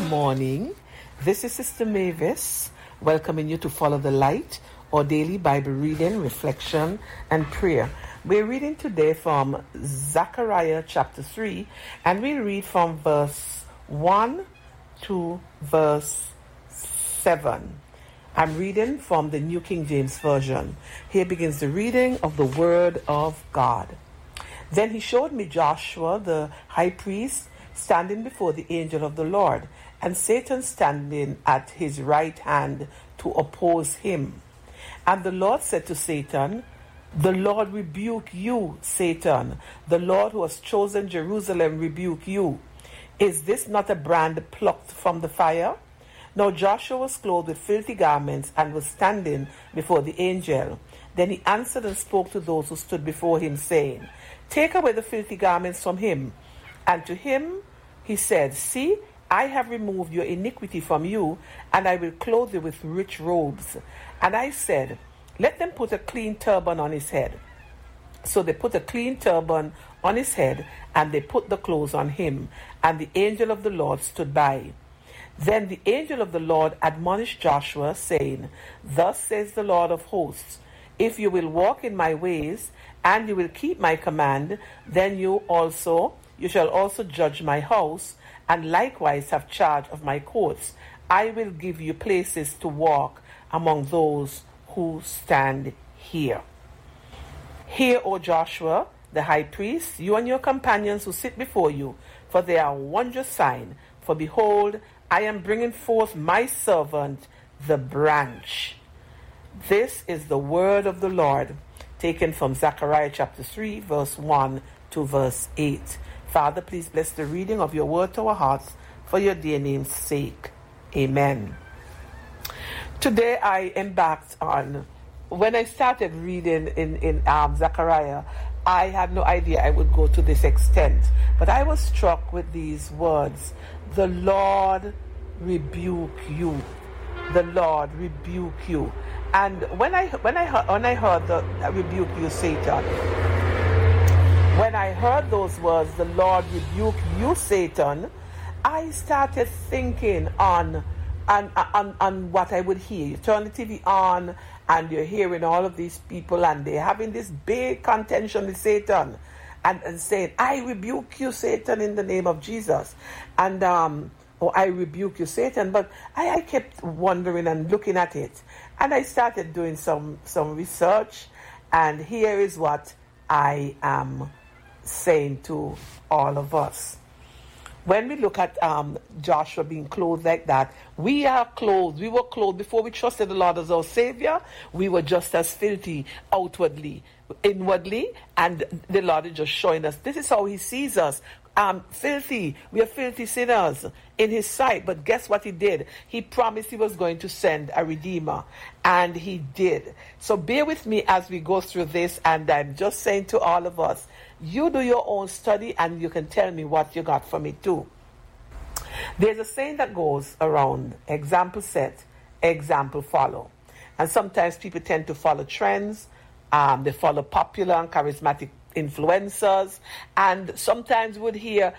morning. This is Sister Mavis welcoming you to Follow the Light, our daily Bible reading, reflection, and prayer. We're reading today from Zechariah chapter 3, and we'll read from verse 1 to verse 7. I'm reading from the New King James Version. Here begins the reading of the Word of God. Then he showed me Joshua the high priest standing before the angel of the Lord, and Satan standing at his right hand to oppose him. And the Lord said to Satan, "The Lord rebuke you, Satan. The Lord who has chosen Jerusalem rebuke you. Is this not a brand plucked from the fire?" Now Joshua was clothed with filthy garments and was standing before the angel. Then he answered and spoke to those who stood before him, saying, "Take away the filthy garments from him." And to him he said, "See, I have removed your iniquity from you, and I will clothe you with rich robes." And I said, "Let them put a clean turban on his head." So they put a clean turban on his head, and they put the clothes on him. And the angel of the Lord stood by. Then the angel of the Lord admonished Joshua, saying, "Thus says the Lord of hosts, if you will walk in my ways, and you will keep my command, then you shall also judge my house, and likewise have charge of my courts. I will give you places to walk among those who stand here. Hear, O Joshua, the high priest, you and your companions who sit before you, for they are a wondrous sign. For behold, I am bringing forth my servant, the branch." This is the word of the Lord, taken from Zechariah chapter 3, verse 1 to verse 8. Father, please bless the reading of your word to our hearts for your dear name's sake. Amen. Today I embarked on, when I started reading in Zechariah, I had no idea I would go to this extent. But I was struck with these words, "The Lord rebuke you. The Lord rebuke you." And when I heard the "rebuke you, Satan," when I heard those words, "The Lord rebuke you, Satan," I started thinking on what I would hear. You turn the TV on, and you're hearing all of these people, and they're having this big contention with Satan, and saying, "I rebuke you, Satan, in the name of Jesus," and I rebuke you, Satan. But I kept wondering and looking at it, and I started doing some research, and here is what I am saying to all of us. When we look at Joshua being clothed like that, we are clothed. We were clothed before we trusted the Lord as our Savior. We were just as filthy outwardly, inwardly, and the Lord is just showing us this is how He sees us. Filthy. We are filthy sinners in His sight. But guess what He did? He promised He was going to send a Redeemer, and He did. So bear with me as we go through this, and I'm just saying to all of us, you do your own study, and you can tell me what you got from it too. There's a saying that goes around, example set, example follow. And sometimes people tend to follow trends. They follow popular and charismatic influencers, and sometimes would hear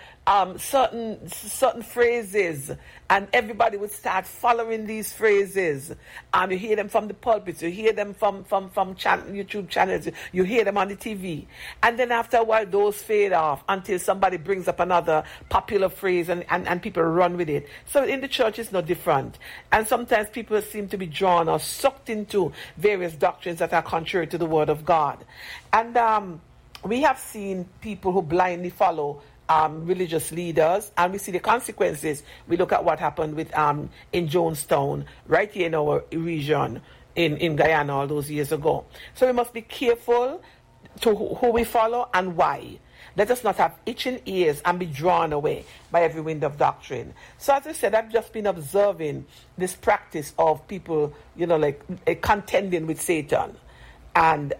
certain phrases, and everybody would start following these phrases. You hear them from the pulpits, you hear them from YouTube channels, you hear them on the TV, and then after a while those fade off until somebody brings up another popular phrase, and people run with it. So in the church it's no different, and sometimes people seem to be drawn or sucked into various doctrines that are contrary to the Word of God. And we have seen people who blindly follow religious leaders, and we see the consequences. We look at what happened with in Jonestown, right here in our region, in Guyana all those years ago. So we must be careful to who we follow and why. Let us not have itching ears and be drawn away by every wind of doctrine. So as I said, I've just been observing this practice of people, contending with Satan, and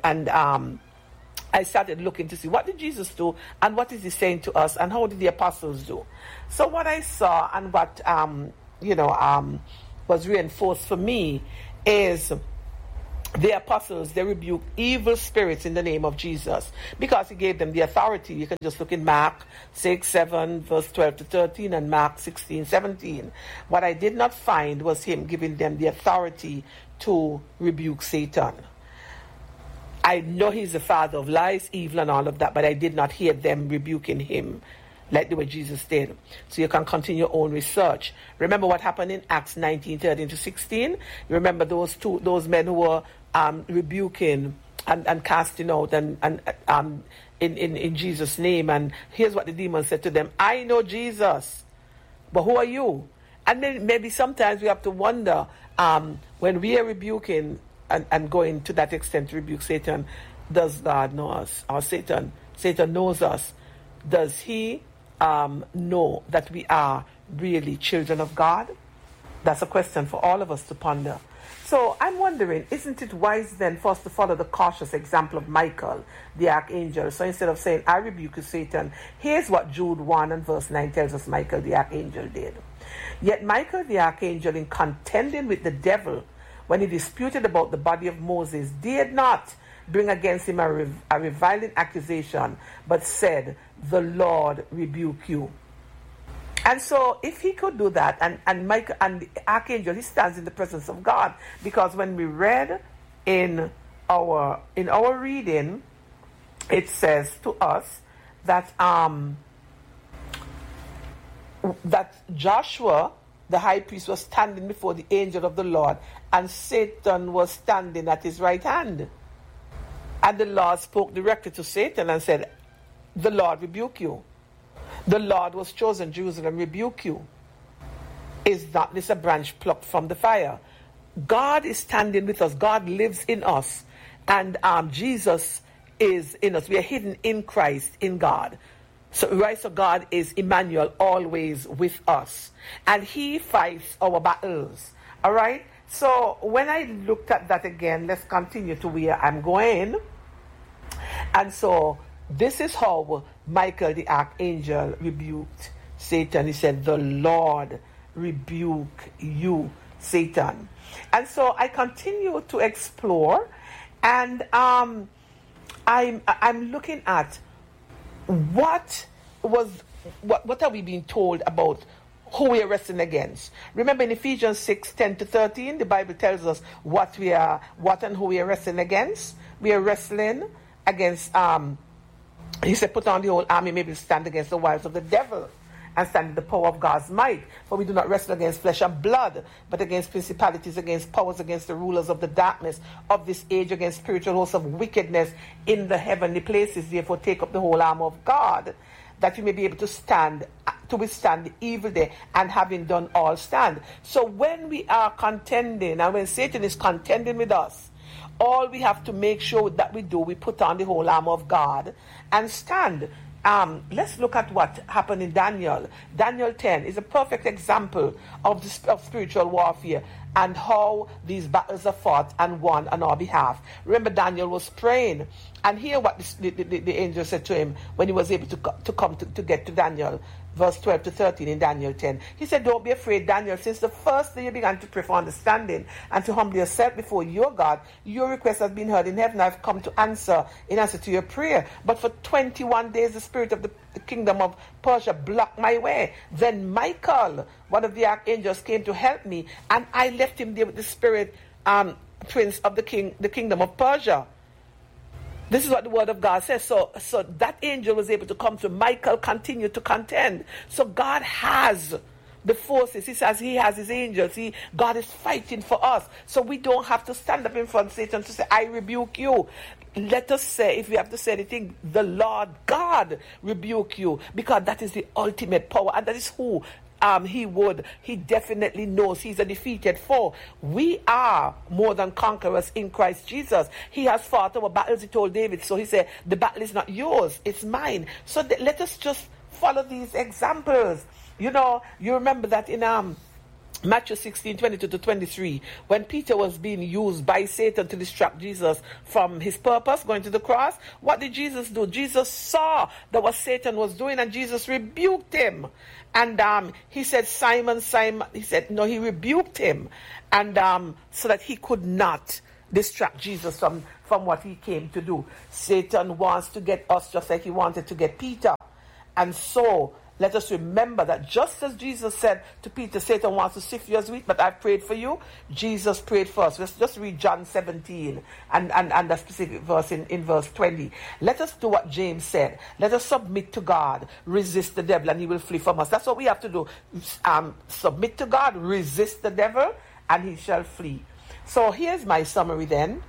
I started looking to see what did Jesus do and what is He saying to us and how did the apostles do. So what I saw and what was reinforced for me is the apostles, they rebuked evil spirits in the name of Jesus because he gave them the authority. You can just look in Mark 6, 7, verse 12 to 13 and Mark 16, 17. What I did not find was him giving them the authority to rebuke Satan. I know he's the father of lies, evil and all of that, but I did not hear them rebuking him like the way Jesus did. So you can continue your own research. Remember what happened in Acts 19, 13 to 16? You remember those men who were rebuking and casting out and in Jesus' name. And here's what the demon said to them: I know Jesus, but who are you? And then maybe sometimes we have to wonder, when we are rebuking and going to that extent to rebuke Satan, does God know us? Or Satan knows us. Does he know that we are really children of God? That's a question for all of us to ponder. So I'm wondering, isn't it wise then for us to follow the cautious example of Michael, the archangel? So instead of saying, I rebuke you, Satan, here's what Jude 1 and verse 9 tells us Michael, the archangel, did. Yet Michael, the archangel, in contending with the devil, when he disputed about the body of Moses, dared not bring against him a reviling accusation, but said, the Lord rebuke you. And so if he could do that, and Michael and the archangel, he stands in the presence of God, because when we read in our reading, it says to us that that Joshua, the high priest, was standing before the angel of the Lord, and Satan was standing at his right hand. And the Lord spoke directly to Satan and said, the Lord rebuke you. The Lord was chosen, Jerusalem, rebuke you. Is not this a branch plucked from the fire? God is standing with us. God lives in us. And Jesus is in us. We are hidden in Christ, in God. So God is Emmanuel, always with us. And he fights our battles. All right? So when I looked at that again, let's continue to where I'm going. And so this is how Michael the archangel rebuked Satan. He said, the Lord rebuke you, Satan. And so I continue to explore, and I'm looking at what are we being told about who we are wrestling against. Remember in Ephesians 6, 10 to 13, the Bible tells us what and who we are wrestling against. We are wrestling against, he said, put on the whole army, maybe stand against the wiles of the devil, and stand in the power of God's might. For we do not wrestle against flesh and blood, but against principalities, against powers, against the rulers of the darkness of this age, against spiritual hosts of wickedness in the heavenly places. Therefore take up the whole armor of God, that you may be able to stand, to withstand the evil day, and having done all, stand. So when we are contending, and when Satan is contending with us, all we have to make sure that we put on the whole armor of God and stand. Let's look at what happened in Daniel. Daniel 10 is a perfect example of spiritual warfare and how these battles are fought and won on our behalf. Remember, Daniel was praying, and hear what the angel said to him when he was able to come to get to Daniel. Verse 12 to 13 in Daniel 10. He said, don't be afraid, Daniel. Since the first day you began to pray for understanding and to humble yourself before your God, your request has been heard in heaven. I've come to answer to your prayer. But for 21 days, the spirit of the kingdom of Persia blocked my way. Then Michael, one of the archangels, came to help me, and I left him there with the spirit prince of the kingdom of Persia. This is what the word of God says. So that angel was able to come to Michael, continue to contend. So God has the forces. He says he has his angels. God is fighting for us. So we don't have to stand up in front of Satan to say, I rebuke you. Let us say, if we have to say anything, the Lord God rebuke you, because that is the ultimate power, and that is who he definitely knows he's a defeated foe. We are more than conquerors in Christ Jesus. He has fought our battles, he told David. So he said, the battle is not yours, it's mine. So let us just follow these examples. You remember that in Matthew 16, 22 to 23, when Peter was being used by Satan to distract Jesus from his purpose, going to the cross, what did Jesus do? Jesus saw that what Satan was doing, and Jesus rebuked him. And he said, Simon, Simon, he said, no, he rebuked him, and so that he could not distract Jesus from what he came to do. Satan wants to get us just like he wanted to get Peter. And so let us remember that just as Jesus said to Peter, Satan wants to sift you as wheat, but I've prayed for you. Jesus prayed for us. Let's just read John 17 and the specific verse in verse 20. Let us do what James said. Let us submit to God, resist the devil, and he will flee from us. That's what we have to do. Submit to God, resist the devil, and he shall flee. So here's my summary then.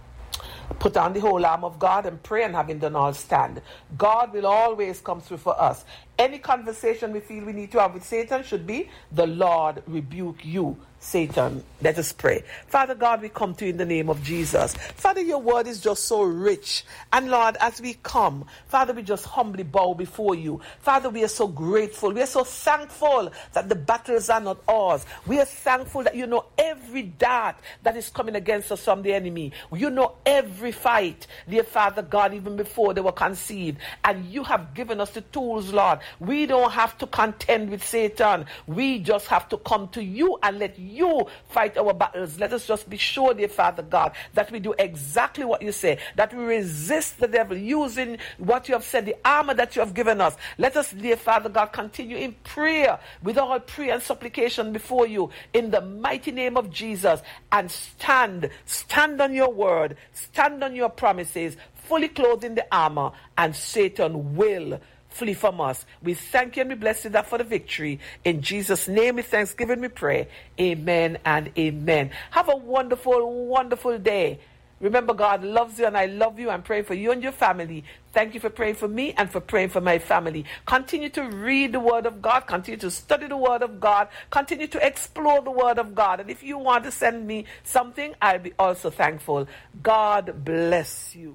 Put on the whole arm of God and pray, and having done all, stand. God will always come through for us. Any conversation we feel we need to have with Satan should be, the Lord rebuke you, Satan. Let us pray. Father God, we come to you in the name of Jesus. Father, your word is just so rich. And Lord, as we come, Father, we just humbly bow before you. Father, we are so grateful. We are so thankful that the battles are not ours. We are thankful that you know every dart that is coming against us from the enemy. You know every fight, dear Father God, even before they were conceived. And you have given us the tools, Lord. We don't have to contend with Satan. We just have to come to you and let you fight our battles. Let us just be sure, dear Father God, that we do exactly what you say, that we resist the devil using what you have said, the armor that you have given us. Let us, dear Father God, continue in prayer with all prayer and supplication before you in the mighty name of Jesus, and stand on your word, stand on your promises, fully clothed in the armor, and Satan will flee from us. We thank you and we bless you that for the victory. In Jesus' name, with thanksgiving we pray. Amen and amen. Have a wonderful, wonderful day. Remember, God loves you and I love you. I'm praying for you and your family. Thank you for praying for me and for praying for my family. Continue to read the Word of God. Continue to study the Word of God. Continue to explore the Word of God. And if you want to send me something, I'll be also thankful. God bless you.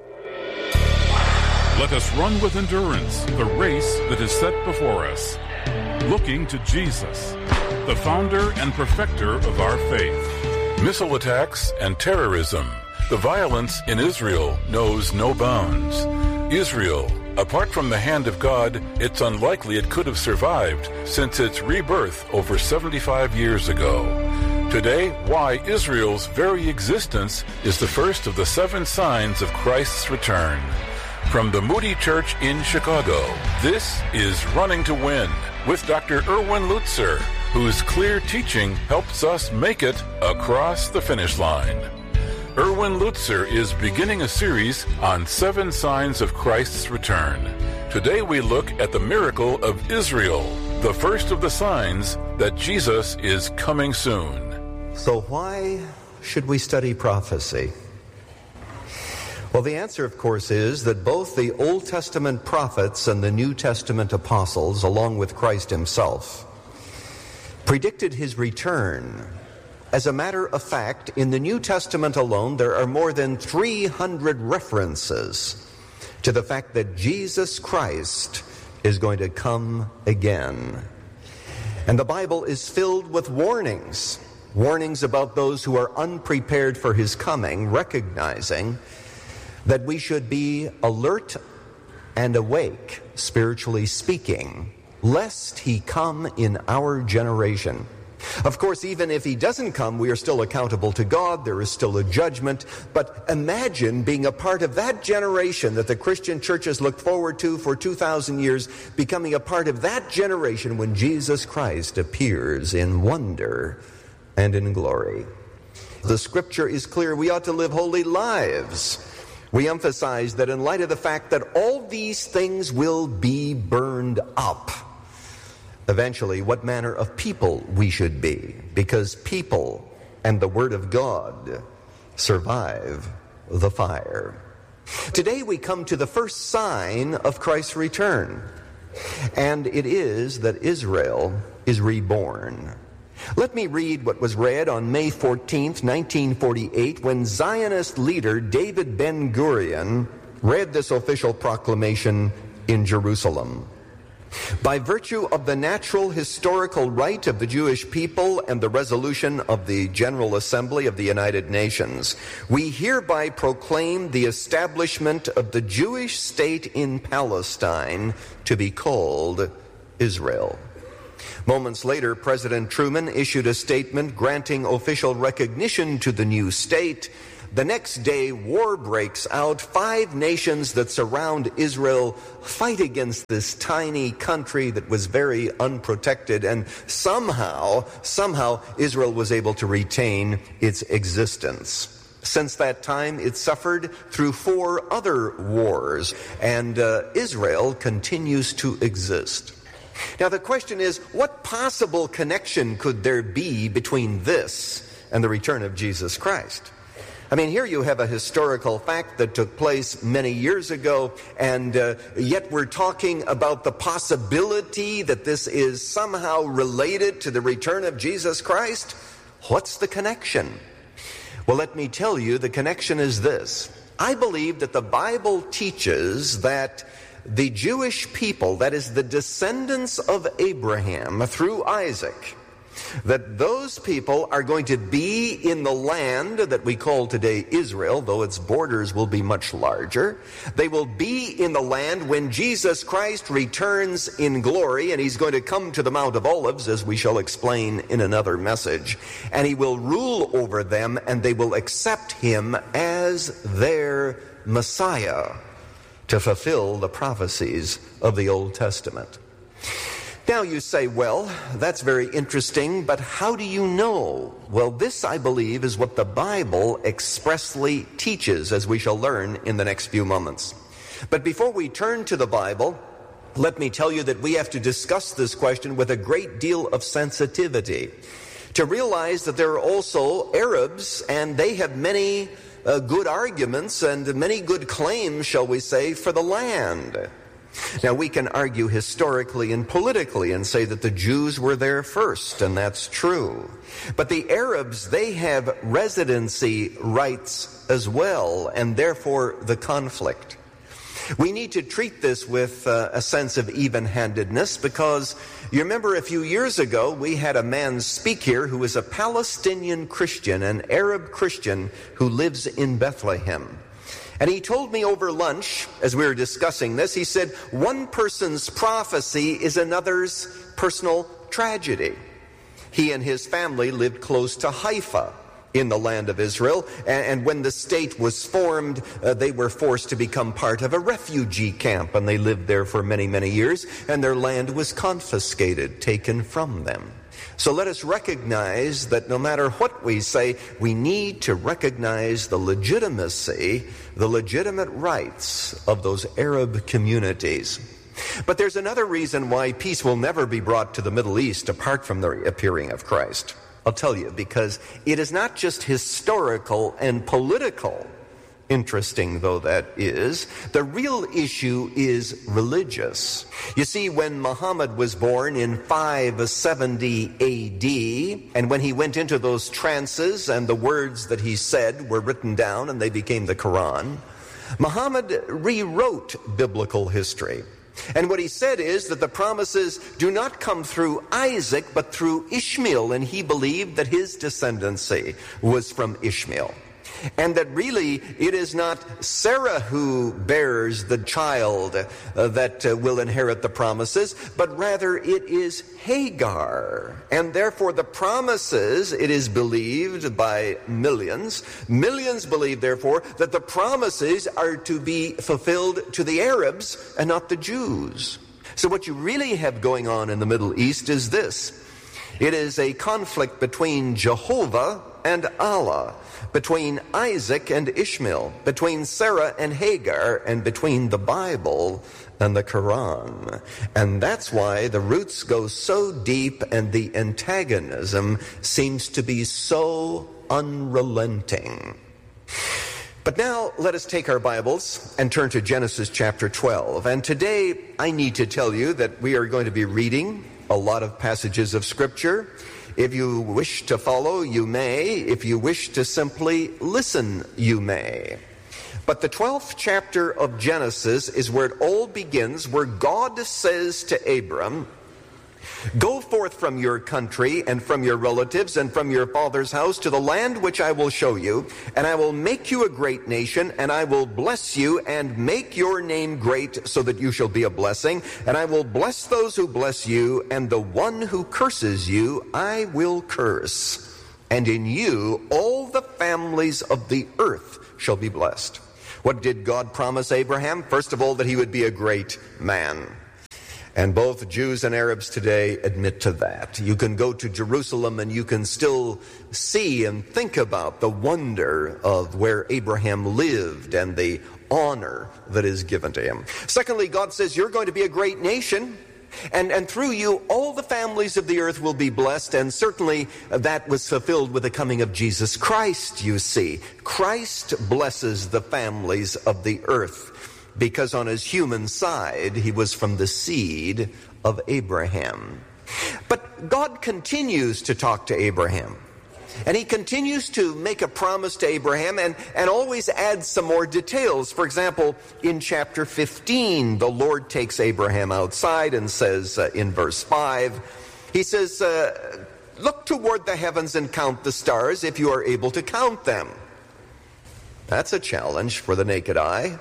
Let us run with endurance the race that is set before us, looking to Jesus, the founder and perfecter of our faith. Missile attacks and terrorism. The violence in Israel knows no bounds. Israel, apart from the hand of God, it's unlikely it could have survived since its rebirth over 75 years ago. Today, why Israel's very existence is the first of the 7 signs of Christ's return. From the Moody Church in Chicago, this is Running to Win with Dr. Erwin Lutzer, whose clear teaching helps us make it across the finish line. Erwin Lutzer is beginning a series on 7 signs of Christ's return. Today we look at the miracle of Israel, the first of the signs that Jesus is coming soon. So why should we study prophecy? Well, the answer, of course, is that both the Old Testament prophets and the New Testament apostles, along with Christ himself, predicted his return. As a matter of fact, in the New Testament alone, there are more than 300 references to the fact that Jesus Christ is going to come again. And the Bible is filled with warnings about those who are unprepared for his coming, recognizing that we should be alert and awake, spiritually speaking, lest he come in our generation. Of course, even if he doesn't come, we are still accountable to God. There is still a judgment. But imagine being a part of that generation that the Christian churches looked forward to for 2,000 years, becoming a part of that generation when Jesus Christ appears in wonder and in glory. The scripture is clear. We ought to live holy lives. We emphasize that in light of the fact that all these things will be burned up, eventually, what manner of people we should be, because people and the Word of God survive the fire. Today we come to the first sign of Christ's return, and it is that Israel is reborn. Let me read what was read on May 14th, 1948, when Zionist leader David Ben-Gurion read this official proclamation in Jerusalem. By virtue of the natural historical right of the Jewish people and the resolution of the General Assembly of the United Nations, we hereby proclaim the establishment of the Jewish state in Palestine to be called Israel. Moments later, President Truman issued a statement granting official recognition to the new state, The next day, war breaks out. 5 nations that surround Israel fight against this tiny country that was very unprotected, and somehow Israel was able to retain its existence. Since that time, it suffered through 4 other wars, and Israel continues to exist. Now the question is, what possible connection could there be between this and the return of Jesus Christ? I mean, here you have a historical fact that took place many years ago, and yet we're talking about the possibility that this is somehow related to the return of Jesus Christ. What's the connection? Well, let me tell you, the connection is this. I believe that the Bible teaches that the Jewish people, that is the descendants of Abraham through Isaac, that those people are going to be in the land that we call today Israel, though its borders will be much larger. They will be in the land when Jesus Christ returns in glory, and he's going to come to the Mount of Olives, as we shall explain in another message, and he will rule over them, and they will accept him as their Messiah to fulfill the prophecies of the Old Testament. Now you say, well, that's very interesting, but how do you know? Well, this, I believe, is what the Bible expressly teaches, as we shall learn in the next few moments. But before we turn to the Bible, let me tell you that we have to discuss this question with a great deal of sensitivity, to realize that there are also Arabs, and they have many good arguments and many good claims, shall we say, for the land. Now, we can argue historically and politically and say that the Jews were there first, and that's true. But the Arabs, they have residency rights as well, and therefore the conflict. We need to treat this with a sense of even-handedness, because you remember a few years ago we had a man speak here who is a Palestinian Christian, an Arab Christian who lives in Bethlehem. And he told me over lunch, as we were discussing this, he said, one person's prophecy is another's personal tragedy. He and his family lived close to Haifa in the land of Israel, and when the state was formed, they were forced to become part of a refugee camp, and they lived there for many, many years, and their land was confiscated, taken from them. So let us recognize that no matter what we say, we need to recognize the legitimacy, the legitimate rights of those Arab communities. But there's another reason why peace will never be brought to the Middle East apart from the appearing of Christ. I'll tell you, because it is not just historical and political, interesting though that is. The real issue is religious. You see, when Muhammad was born in 570 AD, and when he went into those trances and the words that he said were written down and they became the Quran, Muhammad rewrote biblical history. And what he said is that the promises do not come through Isaac, but through Ishmael, and he believed that his descendancy was from Ishmael. And that really it is not Sarah who bears the child that will inherit the promises, but rather it is Hagar. And therefore the promises, it is believed by millions believe therefore that the promises are to be fulfilled to the Arabs and not the Jews. So what you really have going on in the Middle East is this. It is a conflict between Jehovah and Allah, between Isaac and Ishmael, between Sarah and Hagar, and between the Bible and the Quran. And that's why the roots go so deep and the antagonism seems to be so unrelenting. But now let us take our Bibles and turn to Genesis chapter 12. And today I need to tell you that we are going to be reading a lot of passages of Scripture. If you wish to follow, you may. If you wish to simply listen, you may. But the 12th chapter of Genesis is where it all begins, where God says to Abram, "Go forth from your country and from your relatives and from your father's house to the land which I will show you, and I will make you a great nation, and I will bless you and make your name great so that you shall be a blessing, and I will bless those who bless you, and the one who curses you I will curse. And in you all the families of the earth shall be blessed. What did God promise Abraham? First of all, that he would be a great man. And both Jews and Arabs today admit to that. You can go to Jerusalem and you can still see and think about the wonder of where Abraham lived and the honor that is given to him. Secondly, God says, you're going to be a great nation. And through you, all the families of the earth will be blessed. And certainly that was fulfilled with the coming of Jesus Christ, you see. Christ blesses the families of the earth because on his human side, he was from the seed of Abraham. But God continues to talk to Abraham. And he continues to make a promise to Abraham and always adds some more details. For example, in chapter 15, the Lord takes Abraham outside and says in verse 5, he says, look toward the heavens and count the stars if you are able to count them. That's a challenge for the naked eye.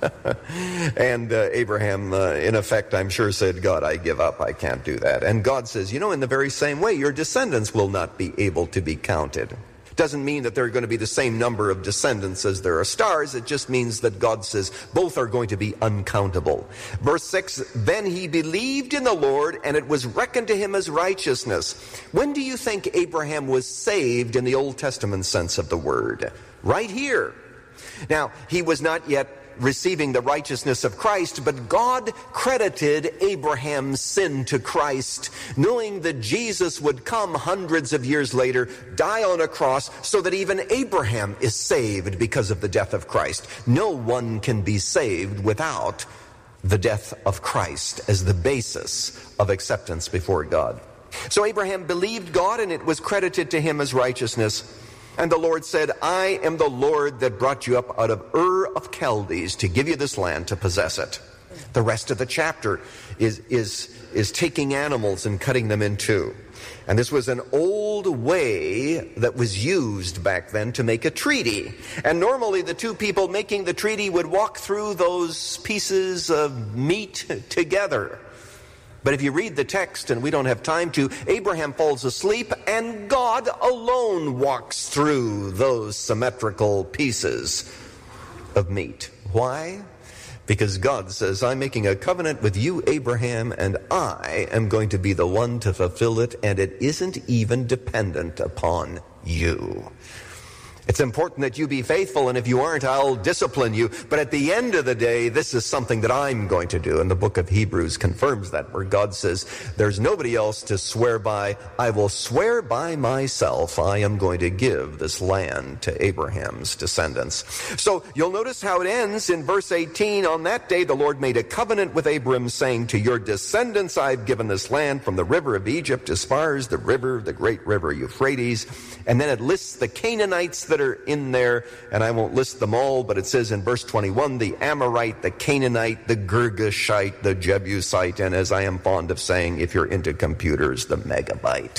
And Abraham, in effect, I'm sure said, God, I give up. I can't do that. And God says, in the very same way, your descendants will not be able to be counted. Doesn't mean that there are going to be the same number of descendants as there are stars. It just means that God says both are going to be uncountable. Verse 6, then he believed in the Lord, and it was reckoned to him as righteousness. When do you think Abraham was saved in the Old Testament sense of the word? Right here. Now, he was not yet receiving the righteousness of Christ, but God credited Abraham's sin to Christ, knowing that Jesus would come hundreds of years later, die on a cross, so that even Abraham is saved because of the death of Christ. No one can be saved without the death of Christ as the basis of acceptance before God. So Abraham believed God, and it was credited to him as righteousness. And the Lord said, I am the Lord that brought you up out of Ur of Chaldees to give you this land to possess it. The rest of the chapter is taking animals and cutting them in two. And this was an old way that was used back then to make a treaty. And normally the two people making the treaty would walk through those pieces of meat together. But if you read the text, and we don't have time to, Abraham falls asleep, and God alone walks through those symmetrical pieces of meat. Why? Because God says, I'm making a covenant with you, Abraham, and I am going to be the one to fulfill it, and it isn't even dependent upon you. It's important that you be faithful, and if you aren't, I'll discipline you. But at the end of the day, this is something that I'm going to do. And the book of Hebrews confirms that, where God says, there's nobody else to swear by. I will swear by myself. I am going to give this land to Abraham's descendants. So you'll notice how it ends in verse 18. On that day, the Lord made a covenant with Abram, saying, to your descendants I've given this land from the river of Egypt as far as the great river Euphrates. And then it lists the Canaanites that are in there, and I won't list them all, but it says in verse 21, the Amorite, the Canaanite, the Girgashite, the Jebusite, and as I am fond of saying, if you're into computers, the megabyte.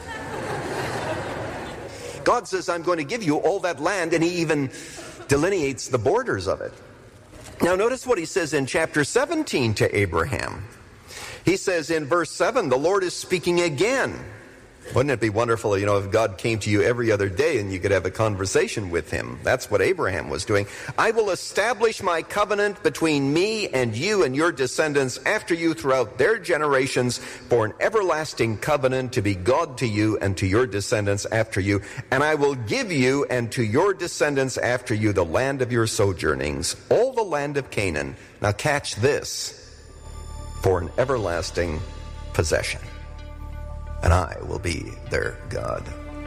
God says, I'm going to give you all that land, and he even delineates the borders of it. Now notice what he says in chapter 17 to Abraham. He says in verse 7, the Lord is speaking again. Wouldn't it be wonderful, if God came to you every other day and you could have a conversation with him? That's what Abraham was doing. I will establish my covenant between me and you and your descendants after you throughout their generations for an everlasting covenant to be God to you and to your descendants after you. And I will give you and to your descendants after you the land of your sojournings, all the land of Canaan. Now catch this, for an everlasting possession. And I will be their God.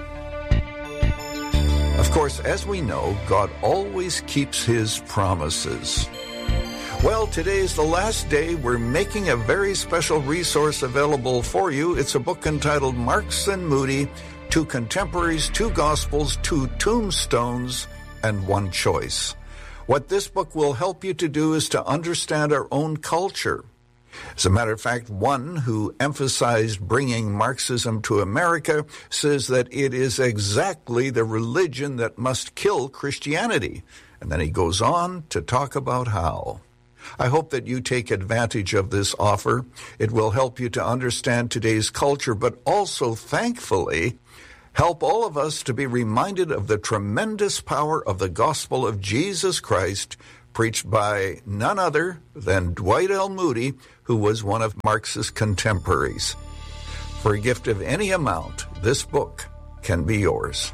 Of course, as we know, God always keeps his promises. Well, today is the last day. We're making a very special resource available for you. It's a book entitled Marks and Moody, Two Contemporaries, Two Gospels, Two Tombstones, and One Choice. What this book will help you to do is to understand our own culture. As a matter of fact, one who emphasized bringing Marxism to America says that it is exactly the religion that must kill Christianity. And then he goes on to talk about how. I hope that you take advantage of this offer. It will help you to understand today's culture, but also, thankfully, Help all of us to be reminded of the tremendous power of the gospel of Jesus Christ, preached by none other than Dwight L. Moody, who was one of Marx's contemporaries. For a gift of any amount, this book can be yours.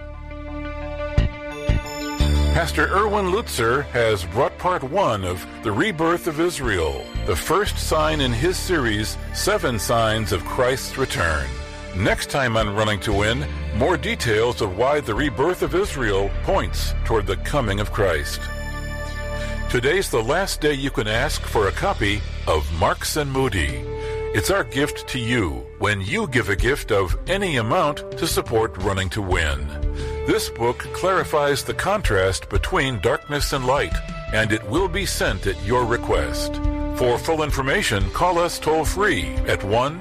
Pastor Erwin Lutzer has brought part 1 of The Rebirth of Israel, the first sign in his series, 7 Signs of Christ's Return. Next time on Running to Win, more details of why the rebirth of Israel points toward the coming of Christ. Today's the last day you can ask for a copy of Marx and Moody. It's our gift to you when you give a gift of any amount to support Running to Win. This book clarifies the contrast between darkness and light, and it will be sent at your request. For full information, call us toll-free at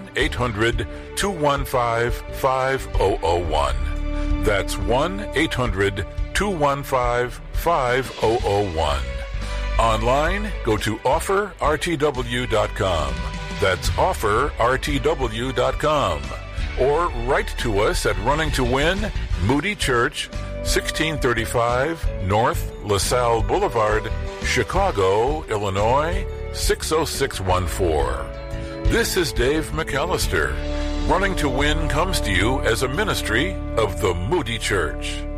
1-800-215-5001. That's 1-800-215-5001. Online, go to offerrtw.com. That's offerrtw.com. Or write to us at Running to Win, Moody Church, 1635 North LaSalle Boulevard, Chicago, Illinois, 60614. This is Dave McAllister. Running to Win comes to you as a ministry of the Moody Church.